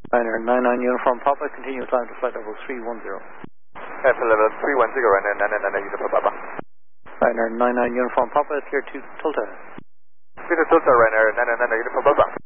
Ryanair 99 Uniform Papa, continue climb to flight level 310. Flight level 310, Ryanair 99 Uniform Papa. Ryanair 99 Uniform Papa, clear to Tulta. Clear to Tulta, Ryanair 99 Uniform Papa.